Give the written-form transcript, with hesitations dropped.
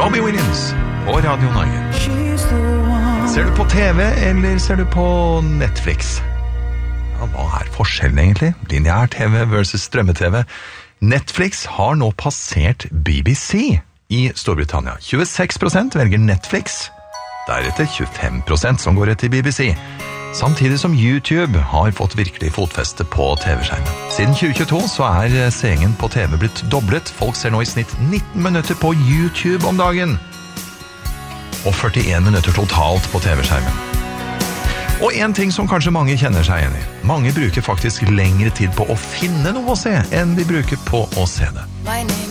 Robbie Williams på Radio Norge. Ser du på TV, eller ser du på Netflix? Ja, hva forskjellen egentlig? Lineær TV versus strømme-TV. Netflix har nå passert BBC i Storbritannia. 26% velger Netflix, deretter 25% som går etter BBC. Samtidig som YouTube har fått virkelig fotfeste på TV-skjermen. Siden 2022 så seingen på TV blitt doblet. Folk ser nå i snitt 19 minutter på YouTube om dagen. Og 41 minutter totalt på TV-skjermen. Og en ting som kanskje mange kjenner seg igjen i. Mange bruker faktisk lengre tid på å finne noe å se enn de bruker på å se det.